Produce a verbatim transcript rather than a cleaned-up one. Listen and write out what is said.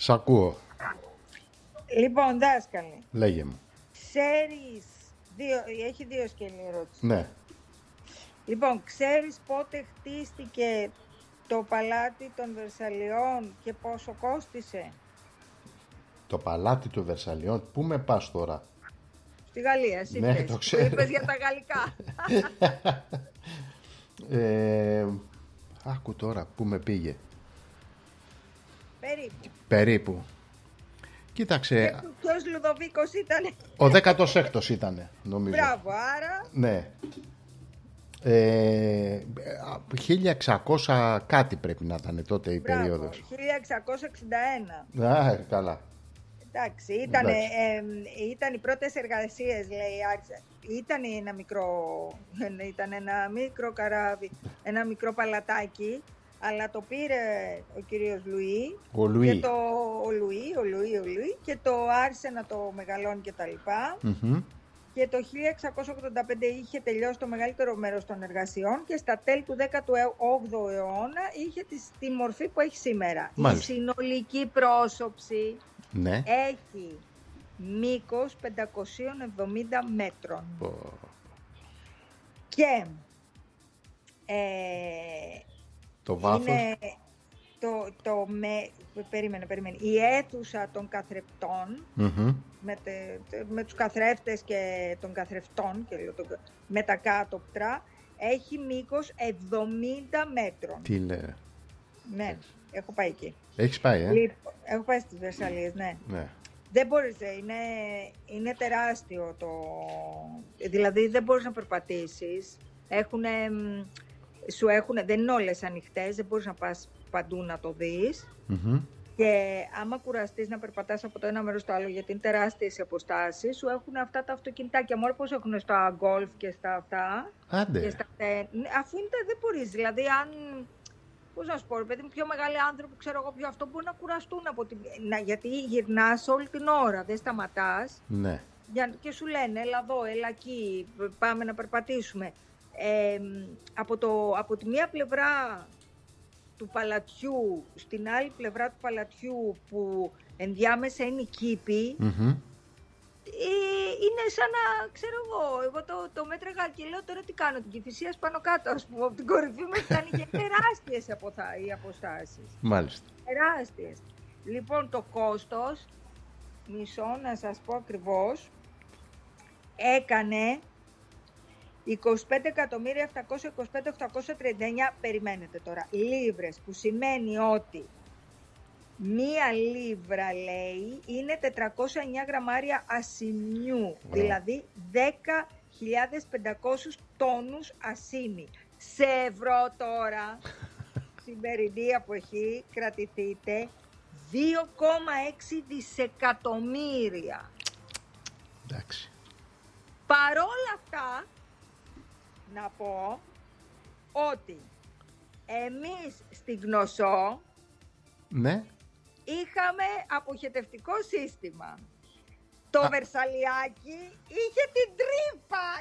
Σ' ακούω. Λοιπόν, δάσκαλε. Λέγε μου. Ξέρεις, δύο, έχει δύο σκέλη ερώτηση. Ναι. Λοιπόν, ξέρεις πότε χτίστηκε το παλάτι των Βερσαλιών και πόσο κόστισε? Το παλάτι των Βερσαλιών, πού με πας τώρα? Στη Γαλλία, εσύ Ναι, πες, το που ξέρω. είπες για τα γαλλικά. ε, άκου τώρα, πού με πήγε. Περίπου. Περίπου. Κοίταξε. Και ποιος Λουδοβίκος ήταν? Ο δέκατος έκτος ήταν, νομίζω. Μπράβο, άρα. Ναι. Ε, χίλια εξακόσια κάτι πρέπει να ήταν τότε η Μπράβο, περίοδος. χίλια εξακόσια εξήντα ένα. Α, καλά. Εντάξει, ήταν, Εντάξει. ε, ε, ήταν οι πρώτες εργασίες, λέει, άρχισε. Ήταν ένα μικρό, ήταν ένα μικρό καράβι, ένα μικρό παλατάκι, αλλά το πήρε ο κύριος Λουί, Ο Λουί. Και το, ο Λουί, ο Λουί, ο Λουί, και το άρχισε να το μεγαλώνει και τα λοιπά. Mm-hmm. Και το χίλια εξακόσια ογδόντα πέντε είχε τελειώσει το μεγαλύτερο μέρος των εργασιών και στα τέλη του δέκατου όγδοου αιώνα είχε τη, τη μορφή που έχει σήμερα. Μάλιστα. Η συνολική πρόσωψη, ναι, έχει μήκος πεντακόσια εβδομήντα μέτρων. Oh. Και ε, το βάθος είναι το, το με, περίμενε, περίμενε, η αίθουσα των καθρεπτών, mm-hmm, με, τε, με τους καθρέφτες και των καθρεφτών και το, με τα κάτωπτρα, έχει μήκος εβδομήντα μέτρων. Τι λέει? Ναι, έχω πάει εκεί. Έχεις πάει, ε? Λοιπόν, έχω πάει στις Βερσαλίες, ναι. Ναι. Δεν μπορείς, είναι, είναι τεράστιο το... Δηλαδή δεν μπορείς να περπατήσεις. Έχουνε, σου έχουνε, δεν είναι όλες ανοιχτές, δεν μπορείς να πας παντού να το δεις. Mm-hmm. Και άμα κουραστείς να περπατάς από το ένα μέρος στο άλλο, γιατί είναι τεράστιες οι αποστάσεις, σου έχουν αυτά τα αυτοκινητάκια. Μόνο πώς έχουν στα γκολφ και στα αυτά. Άντε. Και στα, αφού είναι, δεν μπορείς. Δηλαδή, αν... Πώς να σου πω, παιδί μου, πιο μεγάλοι άνθρωποι, ξέρω εγώ, πιο αυτό, μπορεί να κουραστούν από την... Να, γιατί γυρνάς όλη την ώρα, δεν σταματάς. Ναι. Για... Και σου λένε, έλα εδώ, έλα εκεί, πάμε να περπατήσουμε. Ε, από, το, από τη μία πλευρά του παλατιού, στην άλλη πλευρά του παλατιού, που ενδιάμεσα είναι η κήπη, mm-hmm, είναι σαν να, ξέρω εγώ, εγώ το, το μέτραγα και λέω τώρα τι κάνω, την Κηφισίας πάνω κάτω, ας πούμε, από την κορυφή μου ήταν και τεράστιες αποθά, οι αποστάσεις. Μάλιστα. Τεράστιες. Λοιπόν, το κόστος, μισό να σας πω ακριβώς, έκανε είκοσι πέντε εκατομμύρια επτακόσια είκοσι πέντε χιλιάδες οκτακόσια τριάντα εννιά, περιμένετε τώρα, λίβρες, που σημαίνει ότι μία λίβρα, λέει, είναι τετρακόσια εννιά γραμμάρια ασημιού, yeah, δηλαδή δέκα χιλιάδες πεντακόσιους τόνους ασήμι. Σε ευρώ τώρα, σημερινή εποχή, κρατηθείτε, δύο κόμμα έξι δισεκατομμύρια. Εντάξει. Παρόλα αυτά, να πω ότι εμείς στη Γνωσό, ναι, είχαμε αποχετευτικό σύστημα. Το Α. Βερσαλιάκι είχε την τρύπα